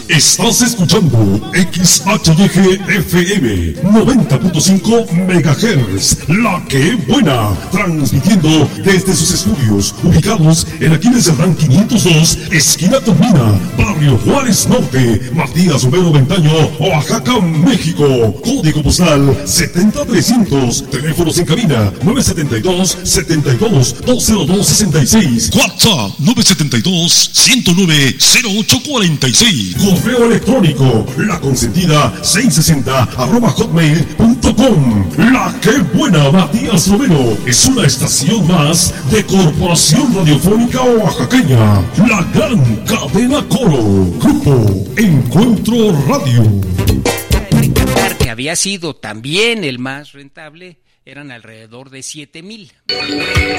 Estás escuchando XHYG FM 90.5 MHz, La Que Buena, transmitiendo desde sus estudios ubicados en Aquiles Cerdán 502, esquina Tomina, Barrio Juárez Norte, Matías Romero Ventaño, Oaxaca, México. Código postal 70300. Teléfonos en cabina 972-72-20266. WhatsApp 972-109-0846. Correo electrónico laconsentida660@hotmail.com. La Que Buena, Matías Romero, es una estación más de Corporación Radiofónica Oaxaqueña, la gran cadena Coro. Grupo Encuentro Radio. Que había sido también el más rentable, eran alrededor de 7,000.